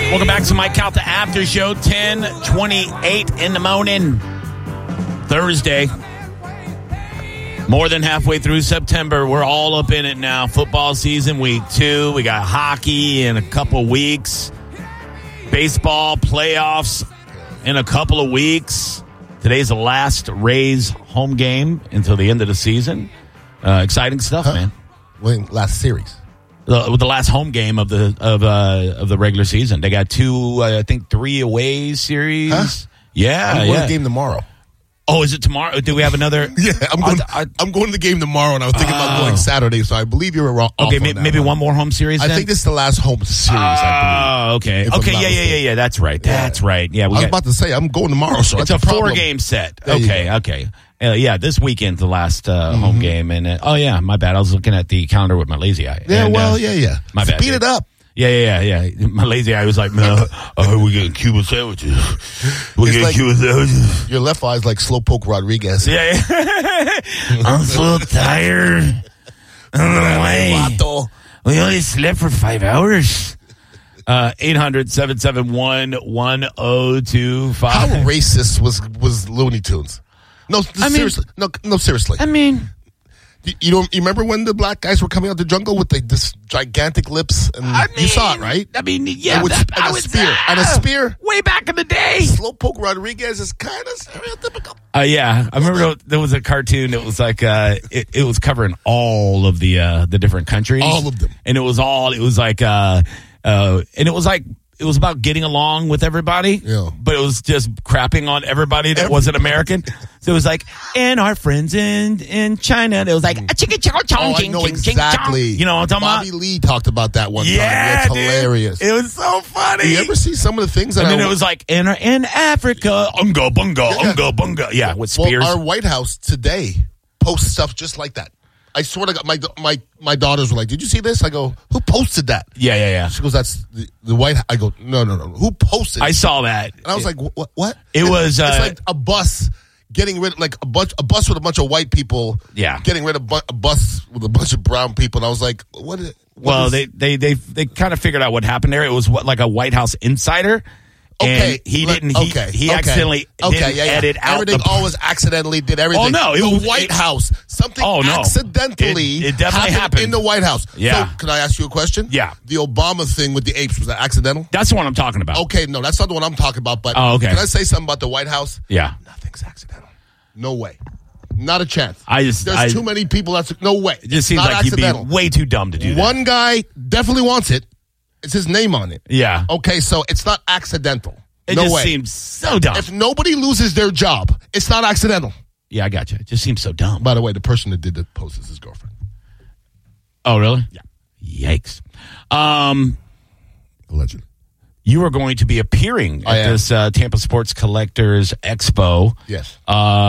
Welcome back to Mike Calta After Show, 10:28 in the morning, Thursday. More than halfway through September. We're all up in it now. Football season, week 2. We got hockey in a couple weeks. Baseball playoffs in a couple of weeks. Today's the last Rays home game until the end of the season. Exciting stuff, man. Wait, last series. The last home game of the regular season. They got 3 away series. Huh? Yeah, I'm going to the game tomorrow. Oh, is it tomorrow? Do we have another? Yeah, I'm going to the game tomorrow, and I was thinking about going Saturday, so I believe you were wrong. Okay, maybe one more home series then? I think this is the last home series, I believe. Oh, okay. Yeah. That's right. That's right. Yeah, I was about to say, I'm going tomorrow, so it's a 4-game set. Okay. This weekend's the last home game. And my bad. I was looking at the calendar with my lazy eye. Yeah, and, My bad. Speed it up. Yeah. My lazy eye was like, no, we're getting Cuban sandwiches. Cuban sandwiches. Your left eye's like Slowpoke Rodriguez. Yeah. I'm so tired. We only slept for 5 hours. 800-771-1025. How racist was Looney Tunes? Seriously. I mean, you remember when the black guys were coming out the jungle with this gigantic lips? And you saw it, right? I mean, yeah. And a spear. Way back in the day. Slowpoke Rodriguez is kind of stereotypical. Yeah. I remember there was a cartoon that was like, it was covering all of the different countries. All of them. And it was it was about getting along with everybody, but it was just crapping on everybody that wasn't American. So it was like, and our friends in China, and it was like, I know exactly. You know what I'm talking about? Bobby Lee talked about that one time. It's hilarious. It was so funny. You ever see some of the things that and then it was like, in Africa, unga bunga. Yeah, with spears. Well, our White House today posts stuff just like that. I swear to God, my daughters were like, "Did you see this?" I go, "Who posted that?" Yeah. She goes, "That's the White House." I go, "No. Who posted it?" I saw that. And I was like, "What?" It's like a bus getting rid of a bus with a bunch of white people. Yeah. Getting rid of a bus with a bunch of brown people. And I was like, they kind of figured out what happened there. It was like a White House insider. Okay, and he accidentally didn't edit out. Everything always accidentally did everything. Oh, no. The White House. Something accidentally it definitely happened in the White House. Yeah. So, can I ask you a question? Yeah. The Obama thing with the apes, was that accidental? That's the one I'm talking about. Okay, no, that's not the one I'm talking about. But okay. Can I say something about the White House? Yeah. Nothing's accidental. No way. Not a chance. There's too many people. No way. It just seems like accidental. You'd be way too dumb to do that. One guy definitely wants it. It's his name on it. Yeah. Okay, so it's not accidental. It just seems so dumb. If nobody loses their job, it's not accidental. Yeah, I got you. It just seems so dumb. By the way, the person that did the post is his girlfriend. Oh, really? Yeah. Yikes. Allegedly. You are going to be appearing at this Tampa Sports Collectors Expo. Yes.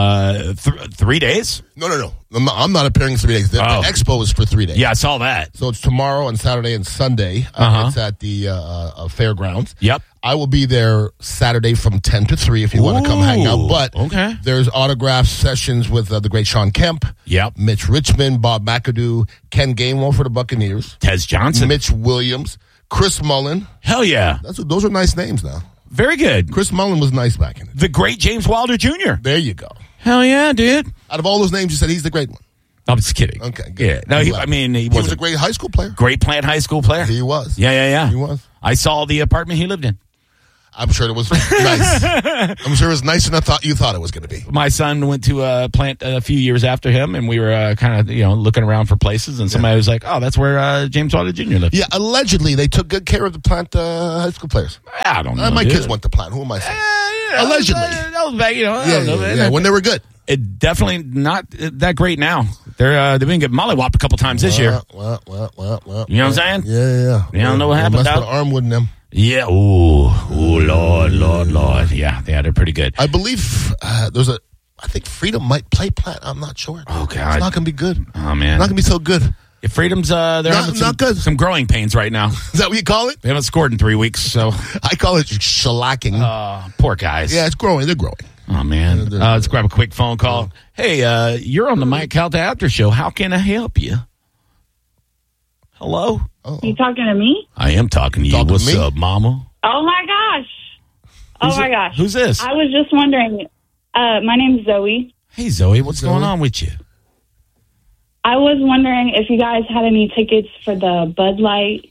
3 days? No. I'm not appearing 3 days. The expo is for 3 days. Yeah, I saw that. So it's tomorrow and Saturday and Sunday. It's at the fairgrounds. Yep. I will be there Saturday from 10 to 3 if you want to come hang out. But there's autograph sessions with the great Sean Kemp. Yep. Mitch Richmond, Bob McAdoo, Ken Gainwell for the Buccaneers. Tez Johnson. Mitch Williams. Chris Mullen. Hell yeah. Those are nice names now. Very good. Chris Mullen was nice back in it. The great James Wilder Jr. There you go. Hell yeah, dude. Out of all those names, you said he's the great one. I'm just kidding. Okay, good. Yeah. No, he was a great high school player. Great Plant High School player. He was. Yeah. He was. I saw the apartment he lived in. I'm sure it was nice. I'm sure it was nicer than you thought it was going to be. My son went to Plant a few years after him, and we were kind of looking around for places, and somebody was like, "Oh, that's where James Wilder Jr. lived." Yeah, allegedly they took good care of the Plant high school players. I don't know. My kids went to Plant. Who am I saying? Allegedly, that was back. I don't know, man. Yeah, when they were good. It definitely not that great now. They've been getting mollywopped a couple times this year. You know what I'm saying? Yeah. You don't know what happened. Messed with Armwood and them. Yeah. Ooh, Lord. Yeah, they're pretty good. I believe I think Freedom might play Plant. I'm not sure. Oh, God. It's not going to be good. Oh, man. Not going to be so good. If Freedom's, they're having some growing pains right now. Is that what you call it? They haven't scored in 3 weeks, so. I call it shellacking. Poor guys. Yeah, it's growing. They're growing. Oh, man. Let's grab a quick phone call. Hey, you're on the Mike Calta After Show. How can I help you? Hello? You talking to me? I am talking to you. What's up, mama? Oh, my gosh. My gosh. Who's this? I was just wondering. My name's Zoe. Hey, Zoe. What's going on with you? I was wondering if you guys had any tickets for the Bud Light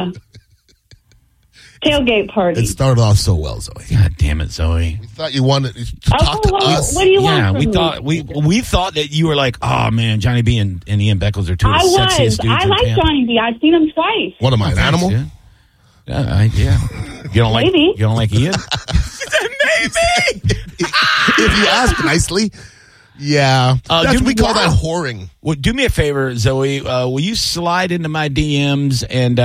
tailgate party. It started off so well, Zoe. God damn it, Zoe. We thought you wanted to talk to us. What do you want from me? We thought that you were like, oh, man, Johnny B and Ian Beckles are two of the sexiest dudes I like Johnny B. I've seen him twice. What am I, an animal? Yeah. You don't like Maybe. You don't like Ian? Maybe. If you ask nicely. Yeah. We call that whoring. Well, do me a favor, Zoe. Will you slide into my DMs and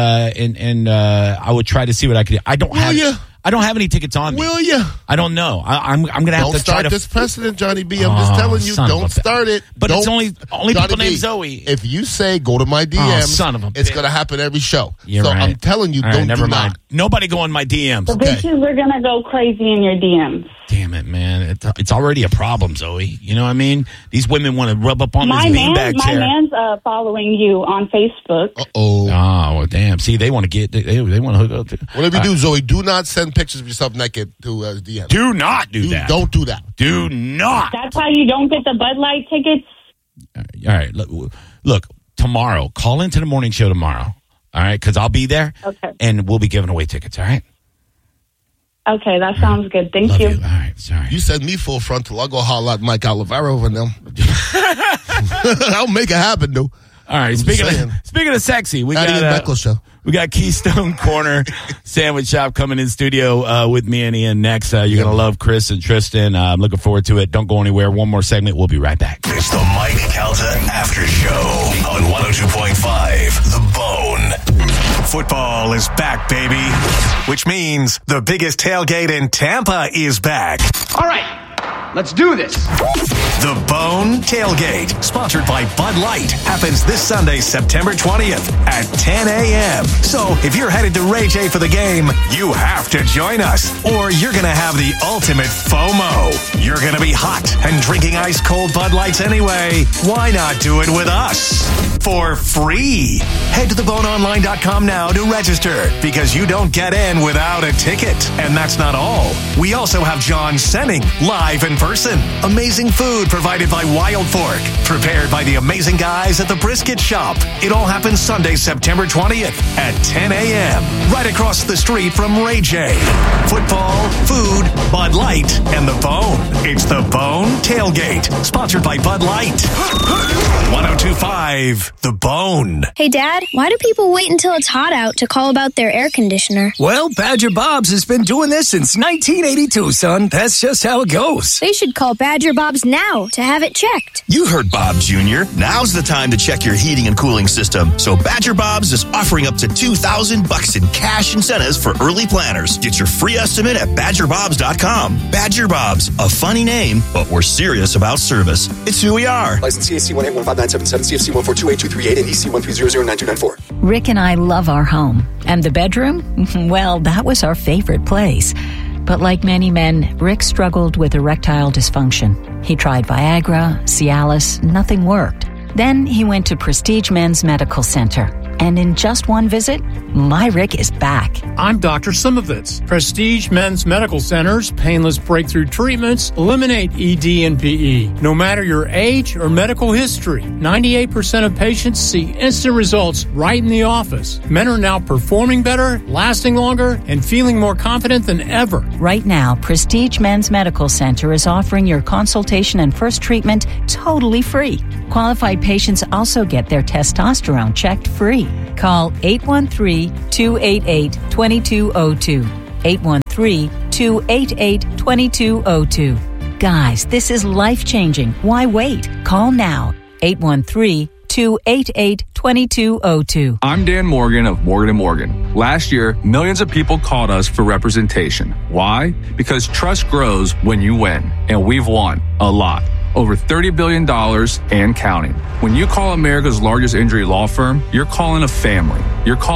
I would try to see what I could do. I don't have any tickets on me. Will you? I don't know. I'm going to have to try to... Don't start this precedent, Johnny B. I'm just telling you, don't start it. But it's only Johnny people B, named Zoe. If you say go to my DMs, son of a it's bitch. going to happen every show. You're so right. I'm telling you, All right, never do mind. not. Nobody go on my DMs. The bitches are going to go crazy in your DMs. Damn it, man. It's already a problem, Zoe. You know what I mean? These women want to rub up on this beanbag chair. My man's following you on Facebook. Uh-oh. Oh, well, damn. See, they want to get... They want to hook up. Whatever you do, Zoe, do not send pictures of yourself naked to DM. Do not do that. Don't do that. Do not. That's how you don't get the Bud Light tickets? All right. Look, tomorrow. Call into the morning show tomorrow. All right? Because I'll be there. Okay. And we'll be giving away tickets. All right? Okay, that sounds good. Thank Love you. All right. Sorry. You send me full frontal. I'll go holler at Mike Olivero over them. I'll make it happen, dude. All right. Speaking of sexy, we Ian Beckles show. We got Keystone Corner Sandwich Shop coming in studio with me and Ian next. You're going to love Chris and Tristan. I'm looking forward to it. Don't go anywhere. One more segment. We'll be right back. It's the Mike Calta After Show on 102.5 The Bone. Football is back, baby. Which means the biggest tailgate in Tampa is back. All right. Let's do this. The Bone Tailgate, sponsored by Bud Light, happens this Sunday, September 20th at 10 a.m. So if you're headed to Ray J for the game, you have to join us, or you're going to have the ultimate FOMO. You're going to be hot and drinking ice cold Bud Lights anyway. Why not do it with us? For free. Head to theboneonline.com now to register, because you don't get in without a ticket. And that's not all. We also have John Senning live in person. Amazing food provided by Wild Fork, prepared by the amazing guys at the Brisket Shop. It all happens Sunday, September 20th at 10 a.m. right across the street from Ray J. Football, food, Bud Light, and The Bone. It's The Bone Tailgate, sponsored by Bud Light. 102.5 The Bone. Hey, Dad, why do people wait until it's hot out to call about their air conditioner? Well, Badger Bob's has been doing this since 1982, son. That's just how it goes. They should call Badger Bob's now to have it checked. You heard Bob Jr. Now's the time to check your heating and cooling system. So Badger Bob's is offering up to $2,000 in cash incentives for early planners. Get your free estimate at BadgerBobs.com. Badger Bob's, a funny name, but we're serious about service. It's who we are. License CAC 1815977, CFC 1428238, and EC 1309294. Rick and I love our home. And the bedroom? Well, that was our favorite place. But like many men, Rick struggled with erectile dysfunction. He tried Viagra, Cialis, nothing worked. Then he went to Prestige Men's Medical Center. And in just one visit, my Rick is back. I'm Dr. Simovitz. Prestige Men's Medical Center's painless breakthrough treatments eliminate ED and PE. No matter your age or medical history, 98% of patients see instant results right in the office. Men are now performing better, lasting longer, and feeling more confident than ever. Right now, Prestige Men's Medical Center is offering your consultation and first treatment totally free. Qualified patients also get their testosterone checked free. Call 813-288-2202. 813-288-2202. Guys, this is life-changing. Why wait? Call now. 813-288-2202. I'm Dan Morgan of Morgan & Morgan. Last year, millions of people called us for representation. Why? Because trust grows when you win, and we've won a lot. Over $30 billion and counting. When you call America's largest injury law firm, you're calling a family. You're calling